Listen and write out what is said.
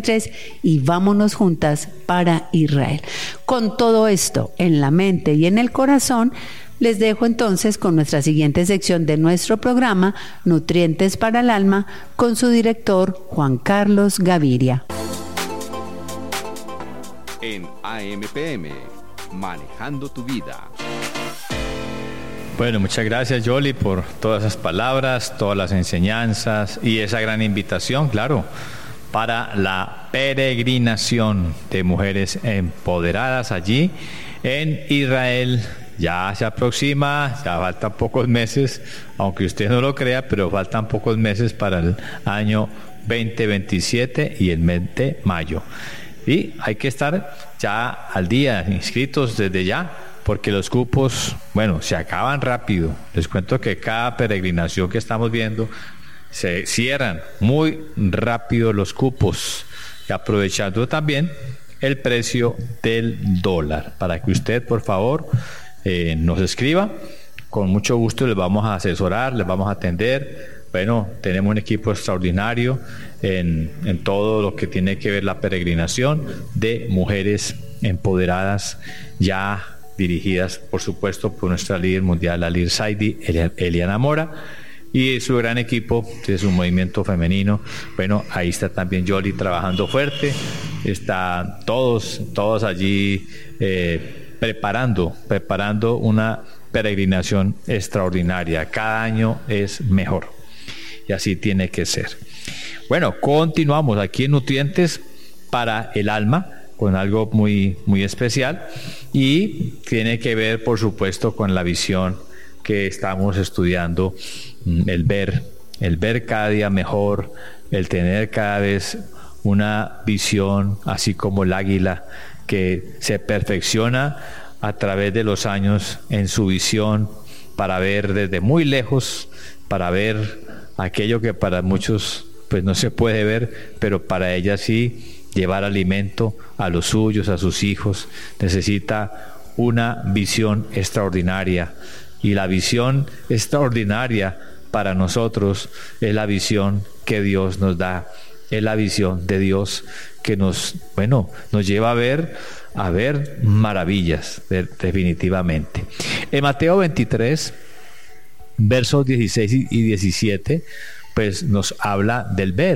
2023 y vámonos juntas para Israel. Con todo esto en la mente y en el corazón, les dejo entonces con nuestra siguiente sección de nuestro programa, Nutrientes para el Alma, con su director Juan Carlos Gaviria. En AMPM, Manejando tu Vida. Bueno, muchas gracias, Yoli, por todas esas palabras, todas las enseñanzas y esa gran invitación, claro, para la peregrinación de mujeres empoderadas allí en Israel. Ya se aproxima, ya faltan pocos meses, aunque usted no lo crea, pero faltan pocos meses para el año 2027 y el mes de mayo. Y hay que estar ya al día, inscritos desde ya, porque los cupos, bueno, se acaban rápido. Les cuento que cada peregrinación que estamos viendo, se cierran muy rápido los cupos, y aprovechando también el precio del dólar, para que usted, por favor, nos escriba. Con mucho gusto les vamos a asesorar, les vamos a atender. Bueno, tenemos un equipo extraordinario en todo lo que tiene que ver la peregrinación de mujeres empoderadas, ya dirigidas, por supuesto, por nuestra líder mundial, la líder Saidi, Eliana Mora, y su gran equipo de su movimiento femenino. Bueno, ahí está también Yoli trabajando fuerte, están todos allí preparando una peregrinación extraordinaria. Cada año es mejor y así tiene que ser. Bueno, continuamos aquí en Nutrientes para el Alma con algo muy, muy especial, y tiene que ver, por supuesto, con la visión que estamos estudiando, el ver cada día mejor, el tener cada vez una visión, así como el águila que se perfecciona a través de los años en su visión, para ver desde muy lejos, para ver aquello que para muchos pues no se puede ver, pero para ella sí, llevar alimento a los suyos, a sus hijos. Necesita una visión extraordinaria, y la visión extraordinaria para nosotros es la visión que Dios nos da, es la visión de Dios que nos lleva a ver maravillas, definitivamente. En Mateo 23, versos 16 y 17, pues nos habla del ver.